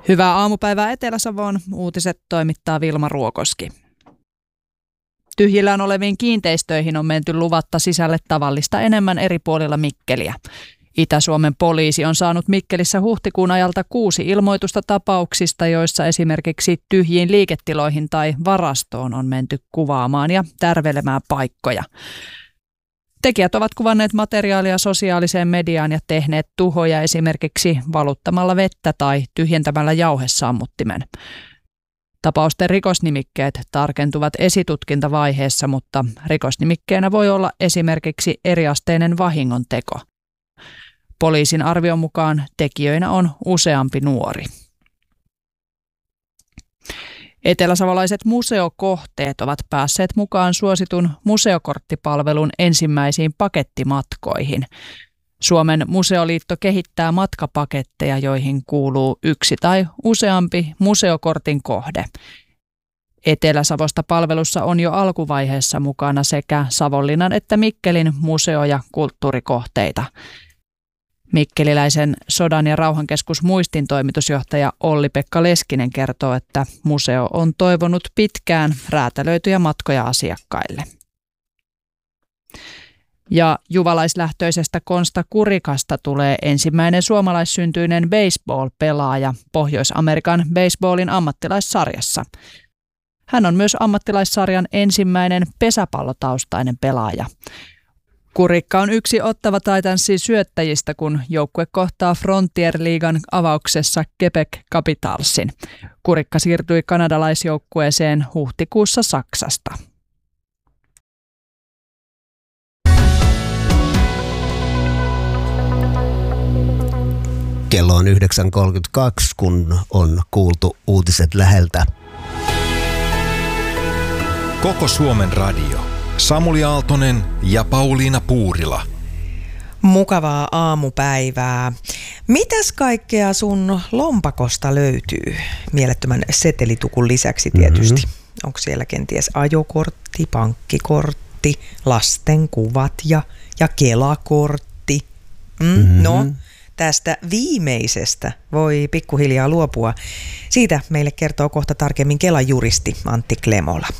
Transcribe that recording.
Hyvää aamupäivää Etelä-Savoon. Uutiset toimittaa Vilma Ruokoski. Tyhjillään oleviin kiinteistöihin on menty luvatta sisälle tavallista enemmän eri puolilla Mikkeliä. Itä-Suomen poliisi on saanut Mikkelissä huhtikuun ajalta 6 ilmoitusta tapauksista, joissa esimerkiksi tyhjiin liiketiloihin tai varastoon on menty kuvaamaan ja tärvelemään paikkoja. Tekijät ovat kuvanneet materiaalia sosiaaliseen mediaan ja tehneet tuhoja esimerkiksi valuttamalla vettä tai tyhjentämällä jauhesammuttimen. Tapausten rikosnimikkeet tarkentuvat esitutkintavaiheessa, mutta rikosnimikkeenä voi olla esimerkiksi eriasteinen vahingonteko. Poliisin arvion mukaan tekijöinä on useampi nuori. Eteläsavolaiset museokohteet ovat päässeet mukaan suositun museokorttipalvelun ensimmäisiin pakettimatkoihin. Suomen museoliitto kehittää matkapaketteja, joihin kuuluu yksi tai useampi museokortin kohde. Etelä-Savosta palvelussa on jo alkuvaiheessa mukana sekä Savonlinnan että Mikkelin museo- ja kulttuurikohteita. Mikkeliläisen Sodan ja rauhankeskus Muistin toimitusjohtaja Olli-Pekka Leskinen kertoo, että museo on toivonut pitkään räätälöityjä matkoja asiakkaille. Ja juvalaislähtöisestä Konsta Kurikasta tulee ensimmäinen suomalaissyntyinen baseball-pelaaja Pohjois-Amerikan baseballin ammattilaissarjassa. Hän on myös ammattilaissarjan ensimmäinen pesäpallotaustainen pelaaja. Kurikka on yksi Ottawa Titansin syöttäjistä, kun joukkue kohtaa Frontier-liigan avauksessa Quebec Capitalsin. Kurikka siirtyi kanadalaisjoukkueeseen huhtikuussa Saksasta. Kello on 9.32, kun on kuultu uutiset läheltä. Koko Suomen radio. Samuli Aaltonen ja Pauliina Puurila. Mukavaa aamupäivää. Mitäs kaikkea sun lompakosta löytyy? Mielettömän setelitukun lisäksi tietysti. Onko siellä kenties ajokortti, pankkikortti, lastenkuvat ja Kela-kortti? No, tästä viimeisestä voi pikkuhiljaa luopua. Siitä meille kertoo kohta tarkemmin Kelan juristi Antti Klemola.